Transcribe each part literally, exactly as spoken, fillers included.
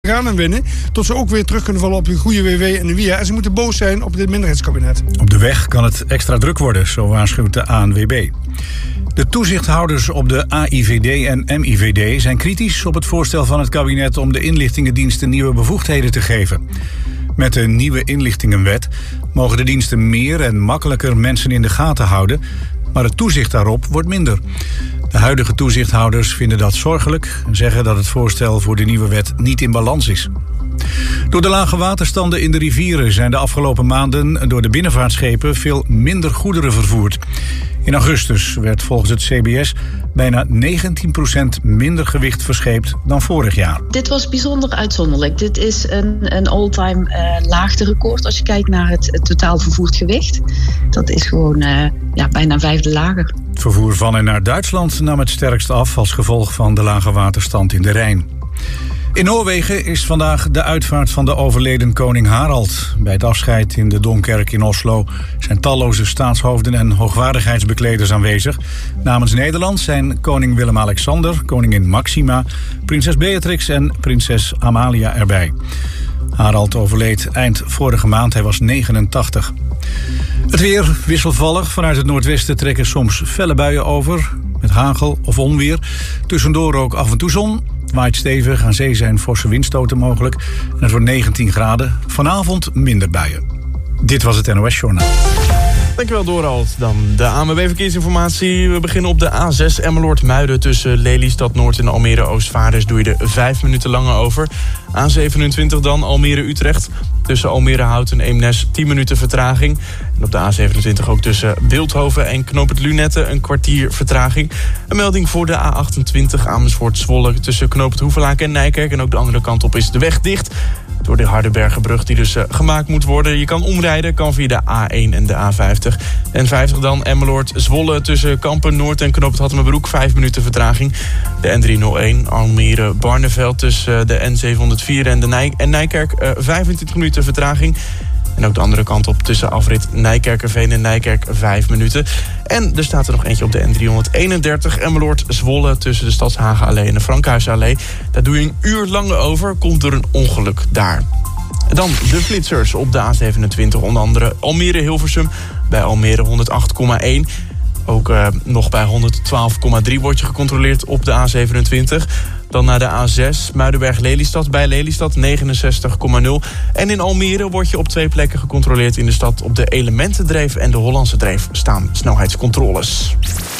gaan en winnen, tot ze ook weer terug kunnen vallen op de goede W W en de W I A. En ze moeten boos zijn op dit minderheidskabinet. Op de weg kan het extra druk worden, zo waarschuwt de A N W B. De toezichthouders op de A I V D en M I V D zijn kritisch op het voorstel van het kabinet om de inlichtingendiensten nieuwe bevoegdheden te geven. Met de nieuwe inlichtingenwet mogen de diensten meer en makkelijker mensen in de gaten houden, maar het toezicht daarop wordt minder. De huidige toezichthouders vinden dat zorgelijk en zeggen dat het voorstel voor de nieuwe wet niet in balans is. Door de lage waterstanden in de rivieren zijn de afgelopen maanden door de binnenvaartschepen veel minder goederen vervoerd. In augustus werd volgens het C B S bijna negentien procent minder gewicht verscheept dan vorig jaar. Dit was bijzonder uitzonderlijk. Dit is een, een all-time uh, laagterecord als je kijkt naar het, het totaal vervoerd gewicht. Dat is gewoon uh, ja, bijna een vijfde lager. Het vervoer van en naar Duitsland nam het sterkst af als gevolg van de lage waterstand in de Rijn. In Noorwegen is vandaag de uitvaart van de overleden koning Harald. Bij het afscheid in de Domkerk in Oslo zijn talloze staatshoofden en hoogwaardigheidsbekleders aanwezig. Namens Nederland zijn koning Willem-Alexander, koningin Maxima, prinses Beatrix en prinses Amalia erbij. Harald overleed eind vorige maand, hij was negenentachtig. Het weer wisselvallig. Vanuit het noordwesten trekken soms felle buien over, met hagel of onweer. Tussendoor ook af en toe zon. Waait stevig, aan zee zijn forse windstoten mogelijk. En het wordt negentien graden. Vanavond minder buien. Dit was het N O S Journaal. Dankjewel, Dorald. Dan de A N W B Verkeersinformatie. We beginnen op de A zes Emmeloord-Muiden tussen Lelystad Noord en Almere-Oostvaarders. Doe je er vijf minuten langer over. A zevenentwintig dan Almere-Utrecht. Tussen Almere-Hout en Eemnes tien minuten vertraging. En op de A zevenentwintig ook tussen Bilthoven en Knoop het Lunette een kwartier vertraging. Een melding voor de A achtentwintig Amersfoort-Zwolle tussen Knoop het Hoevelaken en Nijkerk. En ook de andere kant op is de weg dicht. Door de Hardenbergenbrug die dus uh, gemaakt moet worden. Je kan omrijden, kan via de A één en de A vijftig. En vijftig dan Emmeloord-Zwolle tussen Kampen Noord en Knoop het Hattemerbroek. Vijf minuten vertraging. De N driehonderdéén Almere-Barneveld tussen uh, de N zevenhonderdvier en, de Nij- en Nijkerk. Uh, vijfentwintig minuten vertraging. En ook de andere kant op tussen afrit Nijkerkerveen en Nijkerk vijf minuten. En er staat er nog eentje op de N driehonderdeenendertig Emmeloord-Zwolle tussen de Stadshagenallee en de Frankhuisallee. Daar doe je een uur langer over, komt er een ongeluk daar. Dan de flitsers op de A zevenentwintig, onder andere Almere-Hilversum bij Almere honderdacht komma één. Ook uh, nog bij honderdtwaalf komma drie wordt je gecontroleerd op de A zevenentwintig. Dan naar de A zes, Muidenberg-Lelystad bij Lelystad negenenzestig komma nul. En in Almere word je op twee plekken gecontroleerd in de stad. Op de Elementendreef en de Hollandse Dreef staan snelheidscontroles.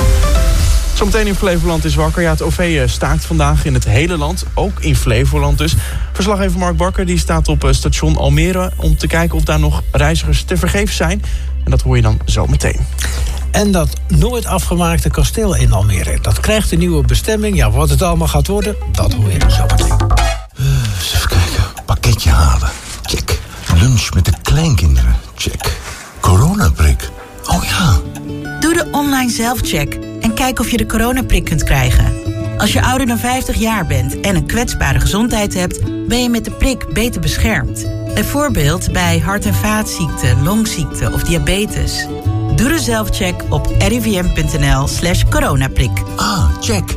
Zometeen in Flevoland is wakker. Ja, het O V staakt vandaag in het hele land, ook in Flevoland dus. Verslaggever Mark Bakker die staat op station Almere om te kijken of daar nog reizigers tevergeefs zijn. En dat hoor je dan zo meteen. En dat nooit afgemaakte kasteel in Almere, dat krijgt een nieuwe bestemming. Ja, wat het allemaal gaat worden, dat hoor je zo meteen. Uh, eens even kijken. Pakketje halen. Check. Lunch met de kleinkinderen. Check. Coronaprik. Oh ja. Doe de online zelfcheck en kijk of je de coronaprik kunt krijgen. Als je ouder dan vijftig jaar bent en een kwetsbare gezondheid hebt, ben je met de prik beter beschermd. Bijvoorbeeld bij hart- en vaatziekten, longziekten of diabetes. Doe de zelfcheck op rivm.nl slash coronaprik. Ah, check.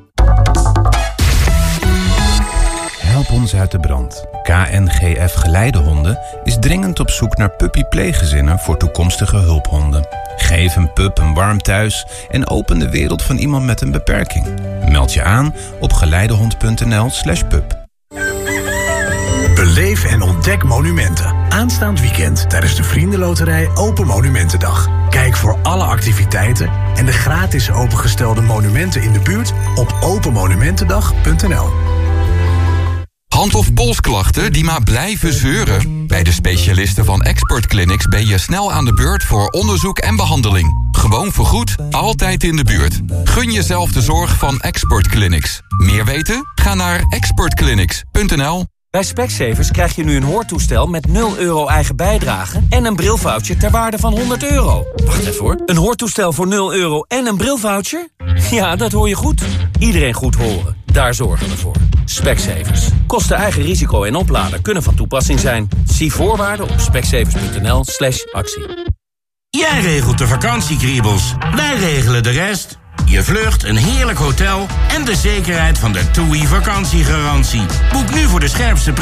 Help ons uit de brand. K N G F Geleidehonden is dringend op zoek naar puppy-pleeggezinnen voor toekomstige hulphonden. Geef een pup een warm thuis en open de wereld van iemand met een beperking. Meld je aan op geleidehond.nl slash pup. Beleef en ontdek monumenten. Aanstaand weekend tijdens de Vriendenloterij Open Monumentendag. Kijk voor alle activiteiten en de gratis opengestelde monumenten in de buurt op open monumentendag punt n l. Hand- of polsklachten die maar blijven zeuren? Bij de specialisten van Expert Clinics ben je snel aan de beurt voor onderzoek en behandeling. Gewoon vergoed, altijd in de buurt. Gun jezelf de zorg van Expert Clinics. Meer weten? Ga naar expert clinics punt n l. Bij Specsavers krijg je nu een hoortoestel met nul euro eigen bijdrage en een brilvoucher ter waarde van honderd euro. Wacht even hoor. Een hoortoestel voor nul euro en een brilvoucher? Ja, dat hoor je goed. Iedereen goed horen. Daar zorgen we voor. Specsavers. Kosten eigen risico en oplader kunnen van toepassing zijn. Zie voorwaarden op specsavers.nl slash actie. Jij regelt de vakantiekriebels. Wij regelen de rest. je vlucht, een heerlijk hotel en de zekerheid van de TUI vakantiegarantie. Boek nu voor de scherpste prijs